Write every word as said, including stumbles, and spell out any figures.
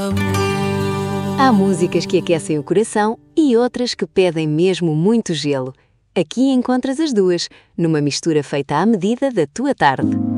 Há músicas que aquecem o coração e outras que pedem mesmo muito gelo. Aqui encontras as duas, numa mistura feita à medida da tua tarde.